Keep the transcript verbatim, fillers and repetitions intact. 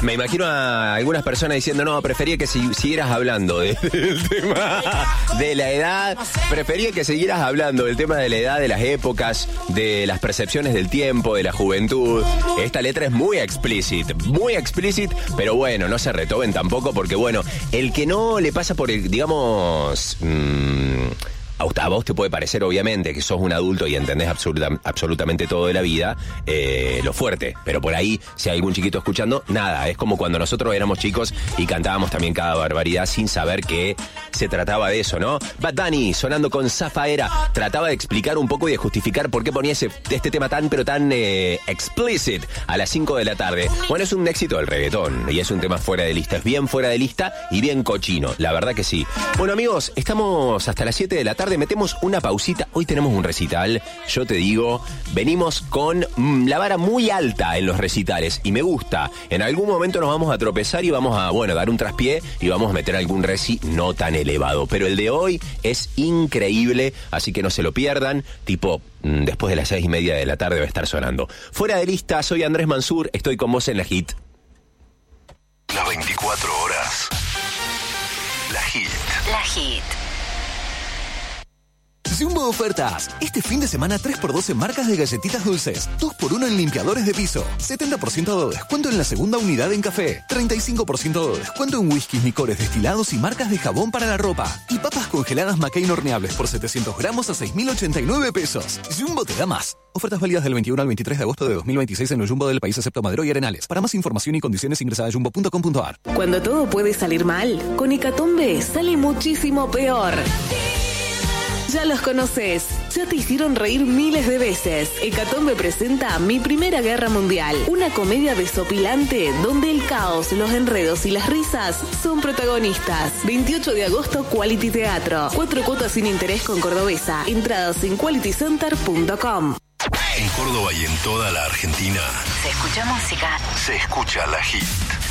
Me imagino a algunas personas diciendo, no, prefería que si, siguieras hablando de, del tema de la edad, prefería que siguieras hablando del tema de la edad, de las épocas, de las percepciones del tiempo, de la juventud. Esta letra es muy explícita, muy explícita, pero bueno, no se retoben tampoco porque, bueno, el que no le pasa por el, digamos... Mmm, a vos te puede parecer, obviamente, que sos un adulto y entendés absoluta, absolutamente todo de la vida, eh, lo fuerte. Pero por ahí, si hay algún chiquito escuchando, nada. Es como cuando nosotros éramos chicos y cantábamos también cada barbaridad sin saber que se trataba de eso, ¿no? Bad Bunny, sonando con Zafaera, trataba de explicar un poco y de justificar por qué ponía ese, este tema tan, pero tan eh, explicit a las cinco de la tarde. Bueno, es un éxito del reggaetón y es un tema fuera de lista. Es bien fuera de lista y bien cochino. La verdad que sí. Bueno, amigos, estamos hasta las siete de la tarde. Metemos una pausita. Hoy tenemos un recital. Yo te digo, venimos con mmm, la vara muy alta en los recitales y me gusta. En algún momento nos vamos a tropezar y vamos a, bueno, dar un traspié y vamos a meter algún reci no tan elevado. Pero el de hoy es increíble, así que no se lo pierdan. Tipo, mmm, después de las seis y media de la tarde va a estar sonando. Fuera de lista, soy Andrés Mansur. Estoy con vos en la Hit. Las veinticuatro horas. La Hit. La Hit. Jumbo Ofertas. Este fin de semana tres por dos en marcas de galletitas dulces. dos por uno en limpiadores de piso. setenta por ciento de descuento en la segunda unidad en café. treinta y cinco por ciento de descuento en whiskies, licores destilados y marcas de jabón para la ropa. Y papas congeladas McCain horneables por setecientos gramos a seis mil ochenta y nueve pesos. Jumbo te da más. Ofertas válidas del veintiuno al veintitrés de agosto de dos mil veintiséis en el Jumbo del país excepto Madero y Arenales. Para más información y condiciones ingresa a jumbo punto com punto a r. Cuando todo puede salir mal, con Hecatombe sale muchísimo peor. Ya los conoces, ya te hicieron reír miles de veces. Hecatombe presenta Mi Primera Guerra Mundial, una comedia desopilante donde el caos, los enredos y las risas son protagonistas. veintiocho de agosto, Quality Teatro. Cuatro cuotas sin interés con Cordobesa. Entradas en quality center punto com. En Córdoba y en toda la Argentina Se escucha música. se escucha la Hit.